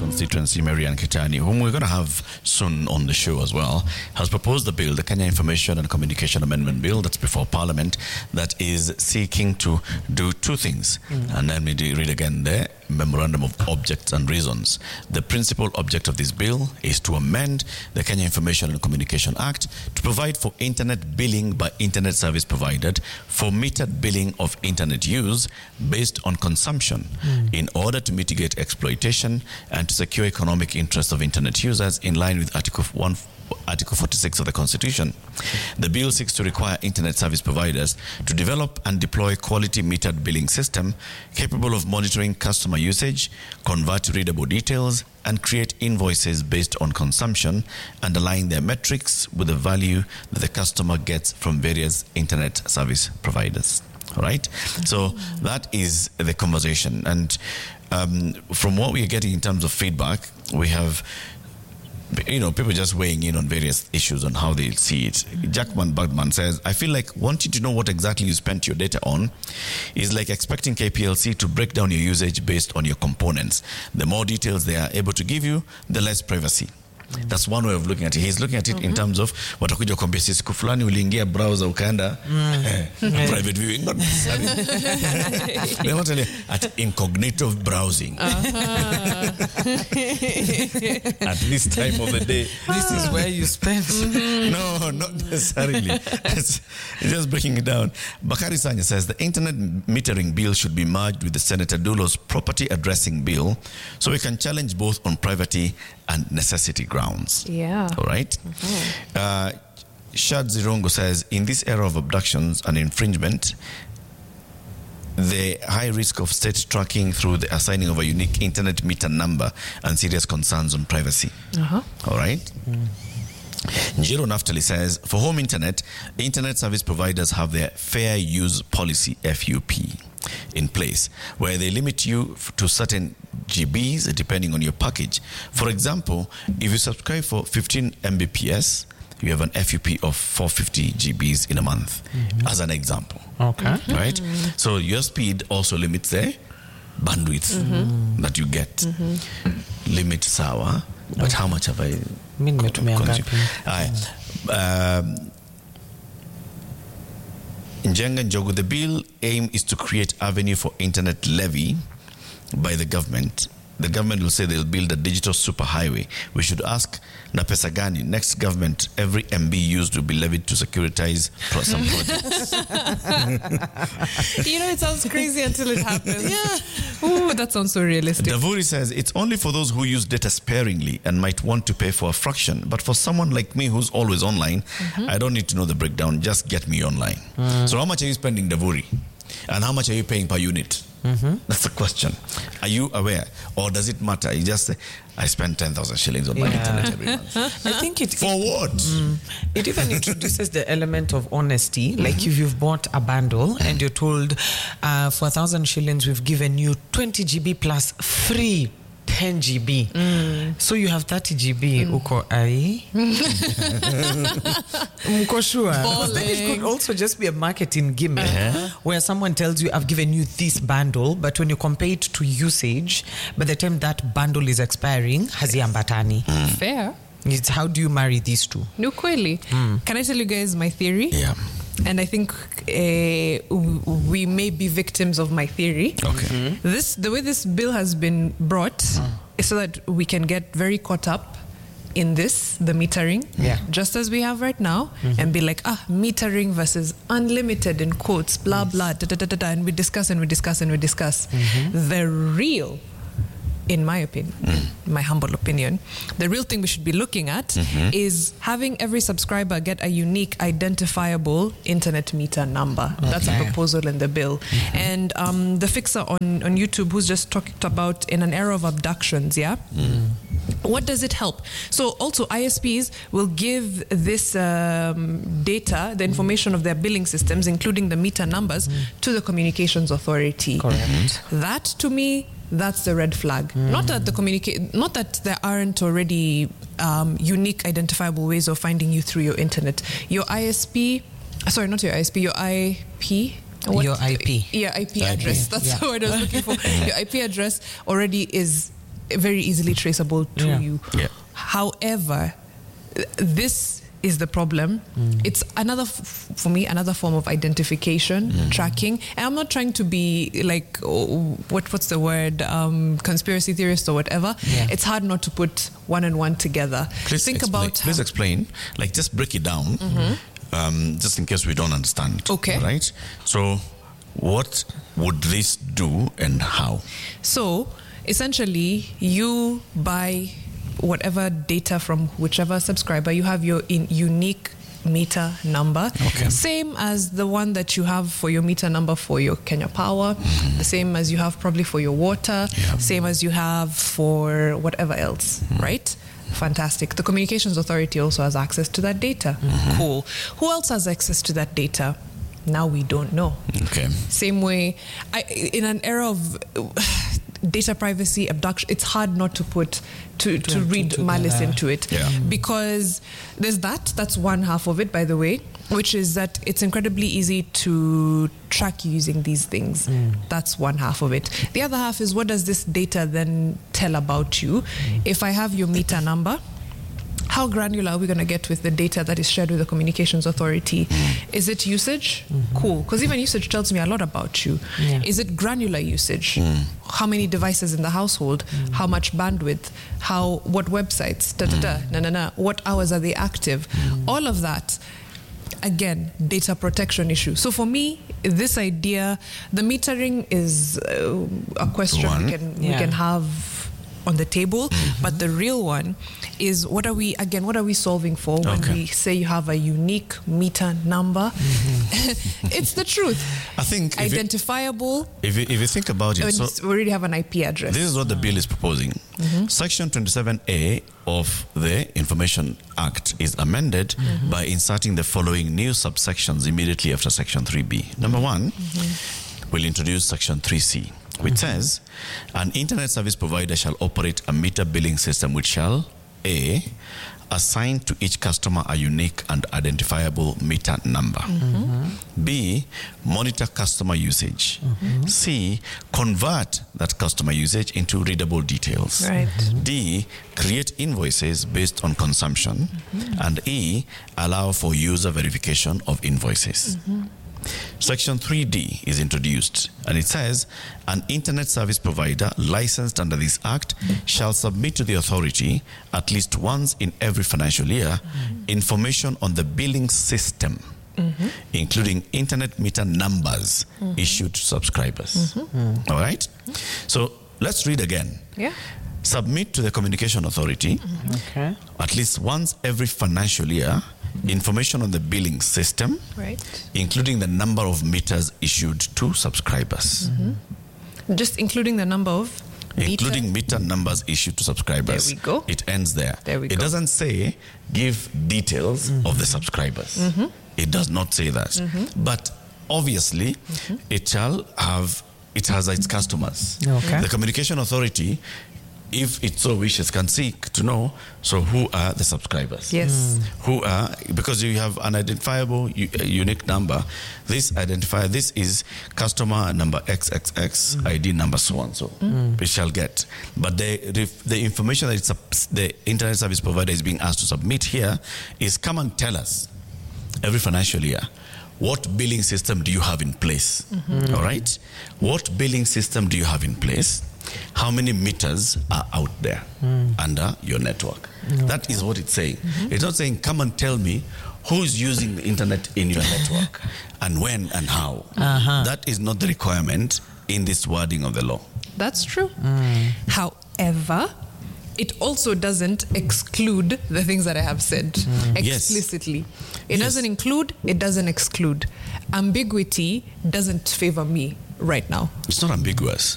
constituency, Marian Kitani, whom we're going to have soon on the show as well, has proposed the bill, the Kenya Information and Communication Amendment Bill, that's before Parliament, that is seeking to do two things. And let me read again the memorandum of objects and reasons. The principal object of this bill is to amend the Kenya Information and Communication Act to provide for internet billing by internet service provided for metered billing of internet use based on consumption in order to mitigate exploitation and to secure economic interests of internet users in line with Article 46 of the Constitution. The bill seeks to require internet service providers to develop and deploy quality metered billing system capable of monitoring customer usage, convert readable details, and create invoices based on consumption and align their metrics with the value that the customer gets from various internet service providers. All right? So that is the conversation. And from what we are getting in terms of feedback, we have people just weighing in on various issues on how they see it. Jackman Bergman says, I feel like wanting to know what exactly you spent your data on is like expecting KPLC to break down your usage based on your components. The more details they are able to give you, the less privacy. That's one way of looking at it. He's looking at it in terms of watakuja kuambia siku fulani uliingia browser ukaenda private viewing, not necessarily. They're not telling you at incognito browsing. At this time of the day, this is where you spend. No, not necessarily. It's just breaking it down. Bakari Sanya says the internet metering bill should be merged with the Senator Dulo's property addressing bill so we can challenge both on privacy and necessity grounds. Yeah. All right. Shad Zirongo says, in this era of abductions and infringement, the high risk of state tracking through the assigning of a unique internet meter number and serious concerns on privacy. All right. Njiro Naftali says, for home internet service providers have their fair use policy, FUP, in place, where they limit you to certain GBs depending on your package. For example, if you subscribe for 15 Mbps, you have an FUP of 450 GBs in a month, as an example. Okay. Right? So your speed also limits the bandwidth that you get. Limit sawa, but how much have I consumed? Njenga Njogu, the bill aim is to create avenue for internet levy by the government. The government will say they'll build a digital superhighway. We should ask na pesa gani next government every MB used will be levied to securitize some projects. It sounds crazy until it happens. Ooh, that sounds so realistic. Davuri says it's only for those who use data sparingly and might want to pay for a fraction. But for someone like me who's always online, I don't need to know the breakdown. Just get me online. So how much are you spending, Davuri? And how much are you paying per unit? That's the question. Are you aware? Or does it matter? You just say, I spend 10,000 shillings on my internet every month. I think it... For what? It even introduces the element of honesty. Like if you've bought a bundle and you're told, for 1,000 shillings, we've given you 20 GB plus free 10 GB. So you have 30 GB. Uko ai? Uko sure? Then it could also just be a marketing gimmick where someone tells you, I've given you this bundle, but when you compare it to usage, by the time that bundle is expiring, haziambatani. Fair. It's how do you marry these two? No, kweli. Can I tell you guys my theory? Yeah. And I think we may be victims of my theory. Okay. The way this bill has been brought is so that we can get very caught up in the metering, just as we have right now, and be like, metering versus unlimited in quotes, blah, blah, da, da, da, da, da, and we discuss. The real, in my opinion, my humble opinion, the real thing we should be looking at is having every subscriber get a unique identifiable internet meter number. Okay. That's a proposal in the bill. And the fixer on YouTube who's just talked about in an era of abductions, what does it help? So also ISPs will give this data, the information of their billing systems, including the meter numbers, to the Communications Authority. Correct. That to me, that's the red flag. Not that there aren't already unique identifiable ways of finding you through your internet. Your ISP, sorry, not your ISP, your IP. Your IP. Yeah, IP address. That's the word I was looking for. Your IP address already is very easily traceable to you. Yeah. However, this is the problem. It's another, for me, another form of identification, tracking. And I'm not trying to be like, what's the word, conspiracy theorist or whatever. Yeah. It's hard not to put one and one together. Please explain. Like, just break it down, just in case we don't understand. Okay. Right? So, what would this do and how? So, essentially, you buy whatever data from whichever subscriber, you have your unique meter number. Okay. Same as the one that you have for your meter number for your Kenya Power, the same as you have probably for your water, same as you have for whatever else, right? Fantastic. The Communications Authority also has access to that data. Cool. Who else has access to that data? Now we don't know. Okay. Same way, in an era of data privacy, abduction, it's hard not to put to read malice into it, because there's that's one half of it, by the way, which is that it's incredibly easy to track you using these things. That's one half of it. The other half is, what does this data then tell about you? If I have your meter number, how granular are we going to get with the data that is shared with the Communications Authority? Is it usage? Cool, because even usage tells me a lot about you. Is it granular usage? How many devices in the household? How much bandwidth? What websites? What hours are they active? All of that. Again, data protection issue. So for me, this idea, the metering is a question we can have on the table, but the real one is, what are we solving for when we say you have a unique meter number? It's the truth. I think identifiable. If you think about it, we already have an IP address. This is what the bill is proposing. Section 27A of the Information Act is amended by inserting the following new subsections immediately after Section 3B. Number one, we'll introduce Section 3C, which says, an internet service provider shall operate a meter billing system which shall, A, assign to each customer a unique and identifiable meter number. B, monitor customer usage. C, convert that customer usage into readable details. Right. D, create invoices based on consumption. And E, allow for user verification of invoices. Section 3D is introduced, and it says, an internet service provider licensed under this act shall submit to the authority at least once in every financial year information on the billing system, including internet meter numbers issued to subscribers. All right? So let's read again. Submit to the Communication Authority at least once every financial year information on the billing system, including the number of meters issued to subscribers. Just including the number of including meter numbers issued to subscribers. There we go. It ends there. It doesn't say give details of the subscribers. It does not say that. But obviously, it has its customers. The Communication Authority, if it so wishes, can seek to know, so who are the subscribers? Who are, because you have an identifiable unique number, this is customer number XXX, ID number so and so, we shall get. But the information that the internet service provider is being asked to submit here is, come and tell us every financial year, what billing system do you have in place? All right? What billing system do you have in place? How many meters are out there under your network? That is what it's saying. It's not saying, come and tell me who's using the internet in your network and when and how. That is not the requirement in this wording of the law. That's true. However, it also doesn't exclude the things that I have said explicitly. It doesn't include, it doesn't exclude. Ambiguity doesn't favor me right now. It's not ambiguous.